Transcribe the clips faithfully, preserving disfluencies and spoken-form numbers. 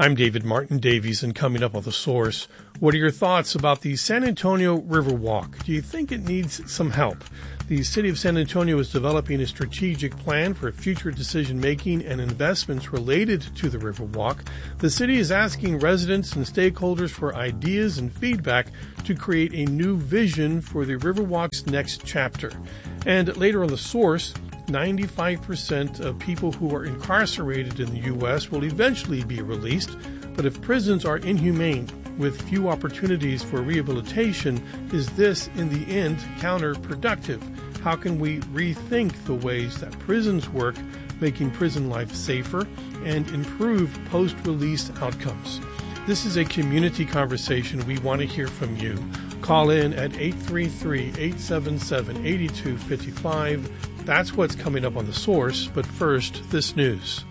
I'm David Martin Davies, and coming up on The Source, what are your thoughts about the San Antonio Riverwalk? Do you think it needs some help? The city of San Antonio is developing a strategic plan for future decision-making and investments related to the Riverwalk. The city is asking residents and stakeholders for ideas and feedback to create a new vision for the Riverwalk's next chapter. And later on The Source, ninety-five percent of people who are incarcerated in the U S will eventually be released, but if prisons are inhumane with few opportunities for rehabilitation, is this in the end counterproductive? How can we rethink the ways that prisons work, making prison life safer and improve post-release outcomes? This is a community conversation. We want to hear from you. Call in at eight three three, eight seven seven, eight two five five. That's what's coming up on The Source, but first, this news.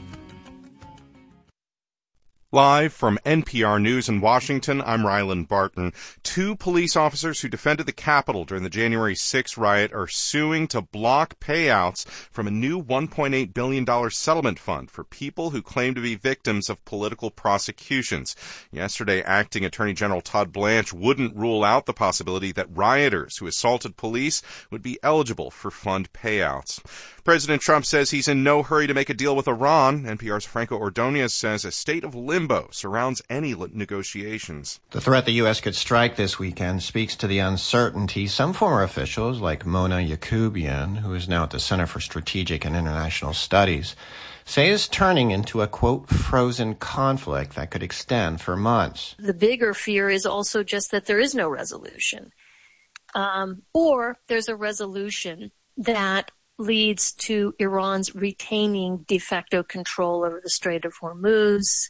Live from N P R News in Washington, I'm Rylan Barton. Two police officers who defended the Capitol during the January sixth riot are suing to block payouts from a new one point eight billion dollars settlement fund for people who claim to be victims of political prosecutions. Yesterday, Acting Attorney General Todd Blanche wouldn't rule out the possibility that rioters who assaulted police would be eligible for fund payouts. President Trump says he's in no hurry to make a deal with Iran. N P R's Franco Ordonez says a state of limbo surrounds any negotiations. The threat the U S could strike this weekend speaks to the uncertainty. Some former officials, like Mona Yacoubian, who is now at the Center for Strategic and International Studies, say is turning into a, quote, frozen conflict that could extend for months. The bigger fear is also just that there is no resolution. Um, or there's a resolution that leads to Iran's retaining de facto control over the Strait of Hormuz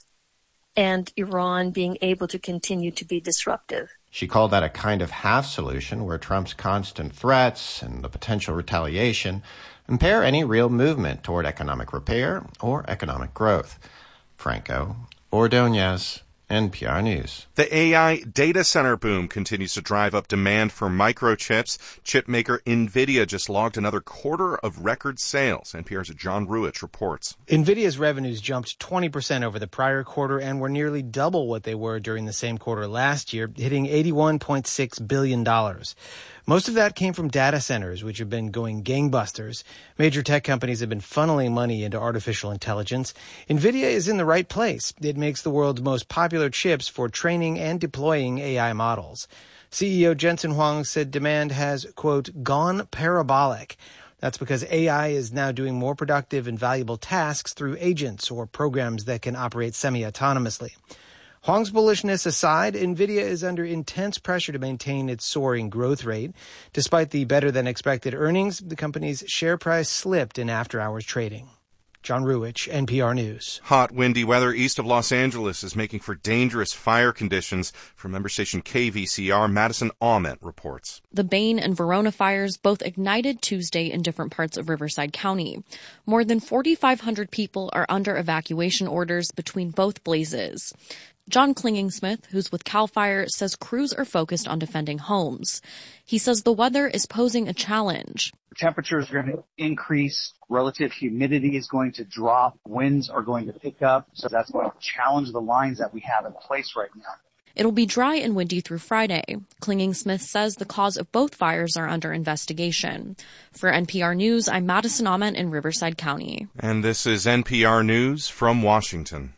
and Iran being able to continue to be disruptive. She called that a kind of half solution where Trump's constant threats and the potential retaliation impair any real movement toward economic repair or economic growth. Franco Ordonez, N P R News. The A I data center boom continues to drive up demand for microchips. Chip maker NVIDIA just logged another quarter of record sales. N P R's John Ruich reports. NVIDIA's revenues jumped twenty percent over the prior quarter and were nearly double what they were during the same quarter last year, hitting eighty-one point six billion dollars. Most of that came from data centers, which have been going gangbusters. Major tech companies have been funneling money into artificial intelligence. NVIDIA is in the right place. It makes the world's most popular chips for training and deploying A I models. C E O Jensen Huang said demand has, quote, gone parabolic. That's because A I is now doing more productive and valuable tasks through agents or programs that can operate semi-autonomously. Huang's bullishness aside, NVIDIA is under intense pressure to maintain its soaring growth rate. Despite the better-than-expected earnings, the company's share price slipped in after-hours trading. John Ruich, N P R News. Hot, windy weather east of Los Angeles is making for dangerous fire conditions. From member station K V C R, Madison Aument reports. The Bain and Verona fires both ignited Tuesday in different parts of Riverside County. More than forty-five hundred people are under evacuation orders between both blazes. John Klingingsmith, who's with CAL FIRE, says crews are focused on defending homes. He says the weather is posing a challenge. Temperatures are going to increase. Relative humidity is going to drop. Winds are going to pick up. So that's going to challenge the lines that we have in place right now. It'll be dry and windy through Friday. Klingingsmith says the cause of both fires are under investigation. For N P R News, I'm Madison Aument in Riverside County. And this is N P R News from Washington.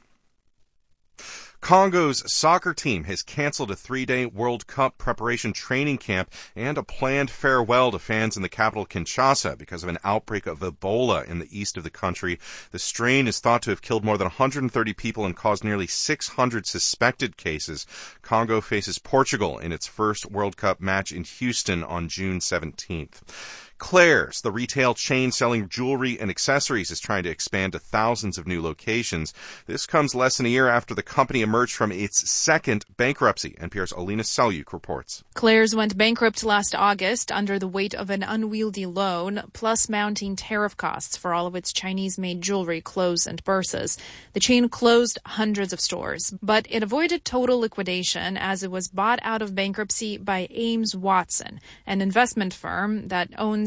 Congo's soccer team has canceled a three-day World Cup preparation training camp and a planned farewell to fans in the capital Kinshasa because of an outbreak of Ebola in the east of the country. The strain is thought to have killed more than one hundred thirty people and caused nearly six hundred suspected cases. Congo faces Portugal in its first World Cup match in Houston on June seventeenth. Claire's, the retail chain selling jewelry and accessories, is trying to expand to thousands of new locations. This comes less than a year after the company emerged from its second bankruptcy. N P R's Alina Selyuk reports. Claire's went bankrupt last August under the weight of an unwieldy loan, plus mounting tariff costs for all of its Chinese-made jewelry, clothes, and purses. The chain closed hundreds of stores, but it avoided total liquidation as it was bought out of bankruptcy by Ames Watson, an investment firm that owns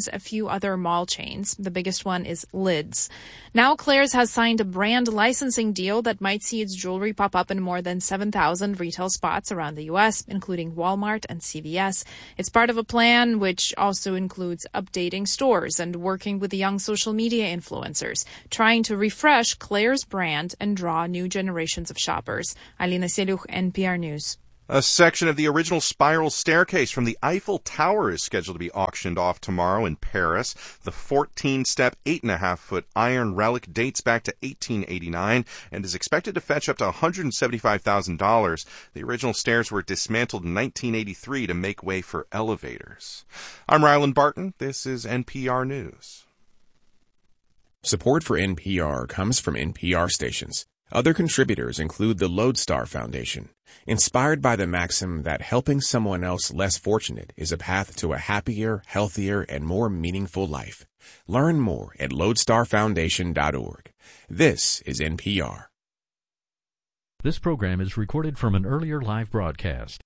and a few other mall chains. The biggest one is Lids. Now Claire's has signed a brand licensing deal that might see its jewelry pop up in more than seven thousand retail spots around the U S, including Walmart and C V S. It's part of a plan which also includes updating stores and working with the young social media influencers, trying to refresh Claire's brand and draw new generations of shoppers. Alina Seluch, N P R News. A section of the original spiral staircase from the Eiffel Tower is scheduled to be auctioned off tomorrow in Paris. The fourteen-step, eight and a half foot iron relic dates back to eighteen eighty-nine and is expected to fetch up to one hundred seventy-five thousand dollars. The original stairs were dismantled in nineteen eighty-three to make way for elevators. I'm Ryland Barton. This is N P R News. Support for N P R comes from N P R stations. Other contributors include the Lodestar Foundation, inspired by the maxim that helping someone else less fortunate is a path to a happier, healthier, and more meaningful life. Learn more at lodestar foundation dot org. This is N P R. This program is recorded from an earlier live broadcast.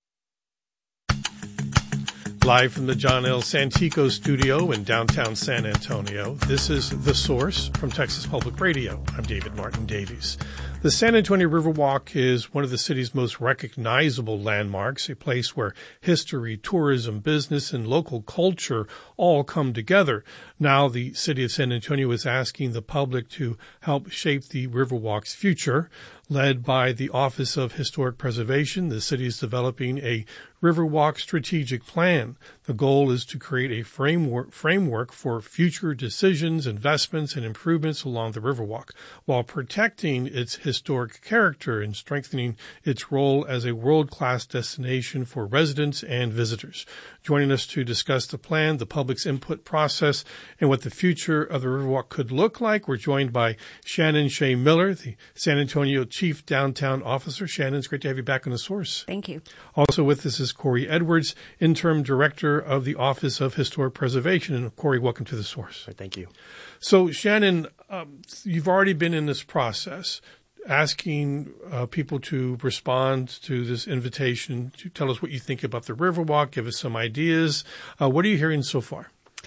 Live from the John L. Santico studio in downtown San Antonio, this is The Source from Texas Public Radio. I'm David Martin Davies. The San Antonio Riverwalk is one of the city's most recognizable landmarks, a place where history, tourism, business, and local culture all come together. Now the city of San Antonio is asking the public to help shape the Riverwalk's future. Led by the Office of Historic Preservation, the city is developing a Riverwalk strategic plan. The goal is to create a framework, framework for future decisions, investments, and improvements along the Riverwalk, while protecting its historic character and strengthening its role as a world-class destination for residents and visitors. Joining us to discuss the plan, the public's input process, and what the future of the Riverwalk could look like, we're joined by Shannon Shea Miller, the San Antonio Chief Downtown Officer. Shannon, it's great to have you back on The Source. Thank you. Also with us is Corey Edwards, Interim Director of the Office of Historic Preservation. And Corey, welcome to The Source. Thank you. So, Shannon, um, you've already been in this process, asking uh, people to respond to this invitation to tell us what you think about the Riverwalk, give us some ideas. Uh, what are you hearing so far?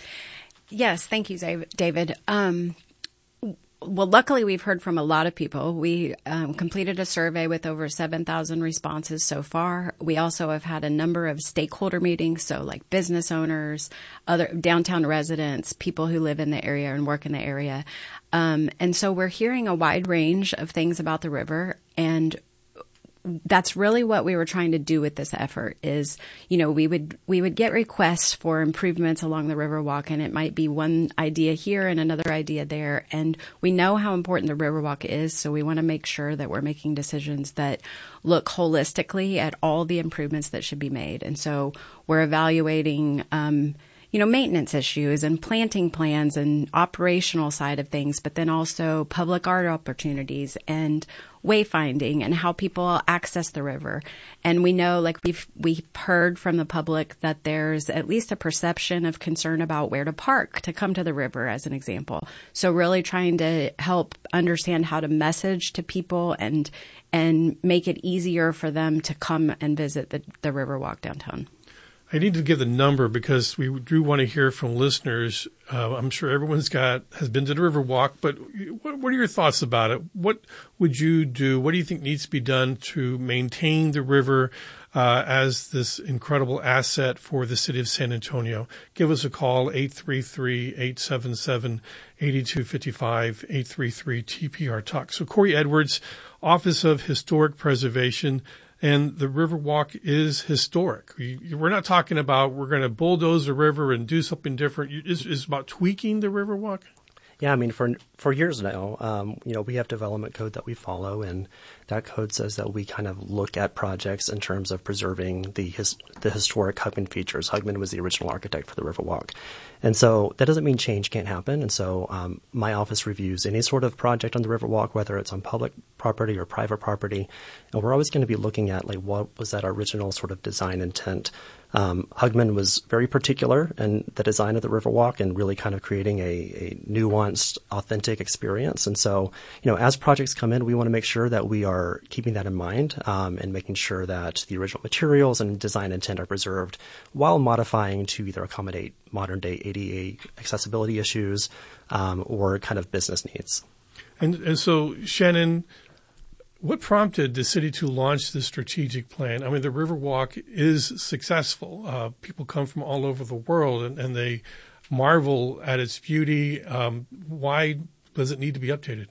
Yes, thank you, David. Um, well, luckily, we've heard from a lot of people. We um, completed a survey with over seven thousand responses so far. We also have had a number of stakeholder meetings, so like business owners, other downtown residents, people who live in the area and work in the area. Um, and so we're hearing a wide range of things about the river, and that's really what we were trying to do with this effort is, you know, we would we would get requests for improvements along the Riverwalk, and it might be one idea here and another idea there. And we know how important the Riverwalk is, so we want to make sure that we're making decisions that look holistically at all the improvements that should be made. And so we're evaluating um you know, maintenance issues and planting plans and operational side of things, but then also public art opportunities and wayfinding and how people access the river. And we know, like we've we've heard from the public, that there's at least a perception of concern about where to park to come to the river, as an example. So really trying to help understand how to message to people and and make it easier for them to come and visit the, the Riverwalk downtown. I need to give the number because we do want to hear from listeners. Uh, I'm sure everyone's got has been to the Riverwalk, but what, what are your thoughts about it? What would you do? What do you think needs to be done to maintain the river uh, as this incredible asset for the city of San Antonio? Give us a call, eight three three, eight seven seven, eight two five five, eight three three T P R Talk. So Corey Edwards, Office of Historic Preservation. And the Riverwalk is historic. We're not talking about we're going to bulldoze the river and do something different. It's, it's about tweaking the Riverwalk. Yeah, I mean, for for years now, um, you know, we have development code that we follow, and that code says that we kind of look at projects in terms of preserving the his, the historic Hugman features. Hugman was the original architect for the Riverwalk. And so that doesn't mean change can't happen. And so um, my office reviews any sort of project on the Riverwalk, whether it's on public property or private property. And we're always going to be looking at, like, what was that original sort of design intent. Um, Hugman was very particular in the design of the Riverwalk and really kind of creating a, a nuanced, authentic experience. And so, you know, as projects come in, we want to make sure that we are keeping that in mind um, and making sure that the original materials and design intent are preserved while modifying to either accommodate modern day A D A accessibility issues um, or kind of business needs. And, and so, Shannon, what prompted the city to launch this strategic plan? I mean, the Riverwalk is successful. Uh, people come from all over the world, and, and they marvel at its beauty. Um, why does it need to be updated?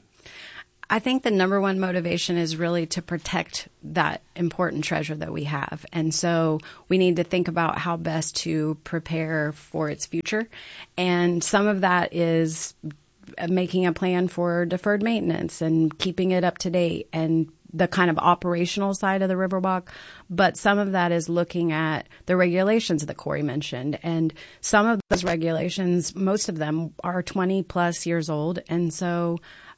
I think the number one motivation is really to protect that important treasure that we have. And so we need to think about how best to prepare for its future. And some of that is making a plan for deferred maintenance and keeping it up to date and the kind of operational side of the Riverwalk. But some of that is looking at the regulations that Corey mentioned. And some of those regulations, most of them are twenty plus years old. And so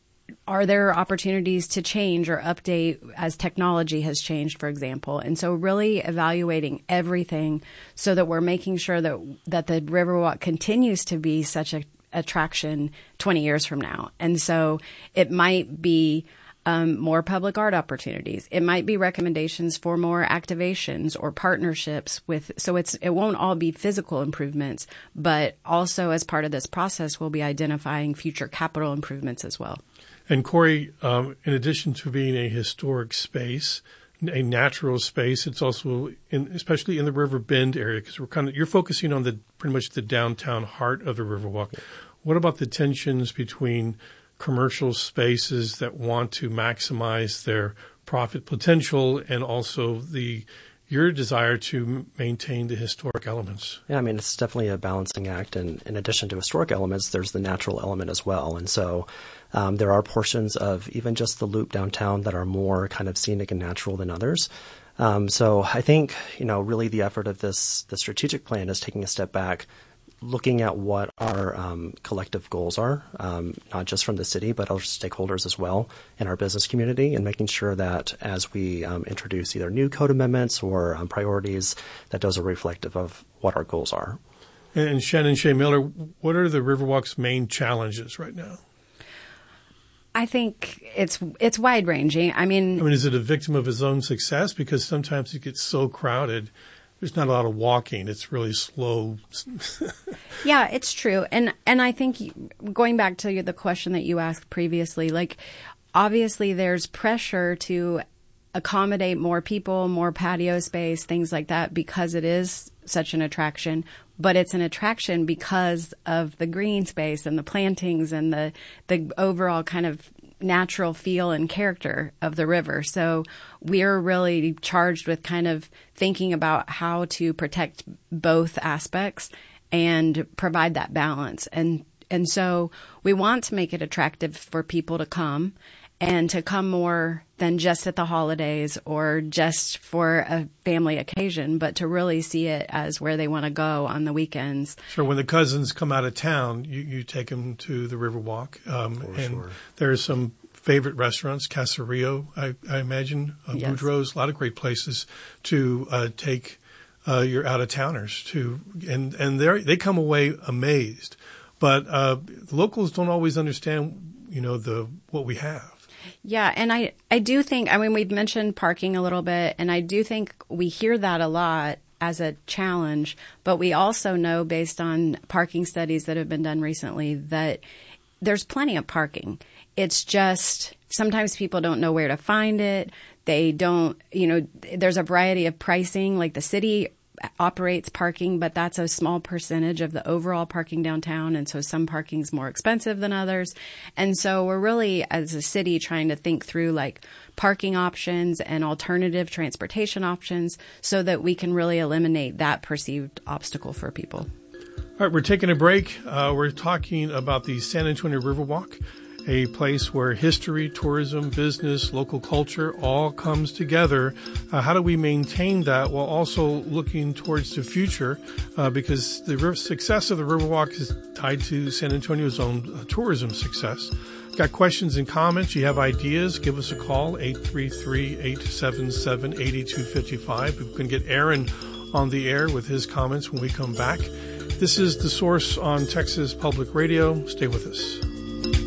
are there opportunities to change or update as technology has changed, for example? And so really evaluating everything so that we're making sure that that the Riverwalk continues to be such a attraction twenty years from now. And so it might be um, more public art opportunities. It might be recommendations for more activations or partnerships with, so it's, it won't all be physical improvements, but also as part of this process, we'll be identifying future capital improvements as well. And Corey, um, in addition to being a historic space, a natural space, it's also in, especially in the River Bend area, because we're kind of, you're focusing on the pretty much the downtown heart of the Riverwalk. What about the tensions between commercial spaces that want to maximize their profit potential and also the your desire to maintain the historic elements? Yeah, I mean, it's definitely a balancing act. And in addition to historic elements, there's the natural element as well. And so um, there are portions of even just the loop downtown that are more kind of scenic and natural than others. Um, so I think, you know, really the effort of this, the strategic plan is taking a step back, looking at what our um, collective goals are, um, not just from the city, but our stakeholders as well in our business community, and making sure that as we um, introduce either new code amendments or um, priorities, that those are reflective of what our goals are. And Shannon Shea Miller, what are the Riverwalk's main challenges right now? I think it's it's wide ranging. I mean, I mean, is it a victim of its own success? Because sometimes it gets so crowded. There's not a lot of walking. It's really slow. Yeah, it's true. And and I think going back to the question that you asked previously, like obviously there's pressure to accommodate more people, more patio space, things like that, because it is such an attraction. But it's an attraction because of the green space and the plantings and the the overall kind of natural feel and character of the river. So we're really charged with kind of thinking about how to protect both aspects and provide that balance. And and so we want to make it attractive for people to come and to come more than just at the holidays or just for a family occasion, but to really see it as where they want to go on the weekends. Sure. When the cousins come out of town, you, you take them to the Riverwalk. Um, For and sure. there's some favorite restaurants, Caserio, I, I imagine, uh, Yes. Boudreaux's, a lot of great places to uh, take uh, your out-of-towners to, and, and they they come away amazed. But uh, the locals don't always understand, you know, the what we have. Yeah, and I, I do think, I mean, we've mentioned parking a little bit, and I do think we hear that a lot as a challenge, but we also know based on parking studies that have been done recently that there's plenty of parking. It's just sometimes people don't know where to find it. They don't, you know, there's a variety of pricing, like the city operates parking, but that's a small percentage of the overall parking downtown. And so some parking's more expensive than others. And so we're really, as a city, trying to think through like parking options and alternative transportation options so that we can really eliminate that perceived obstacle for people. All right, we're taking a break. Uh, we're talking about the San Antonio Riverwalk. a place where history, tourism, business, local culture all comes together. Uh, how do we maintain that while also looking towards the future? Uh, because the river, success of the Riverwalk is tied to San Antonio's own uh, tourism success. Got questions and comments? You have ideas? Give us a call, eight three three, eight seven seven, eight two five five. We can get Aaron on the air with his comments when we come back. This is The Source on Texas Public Radio. Stay with us.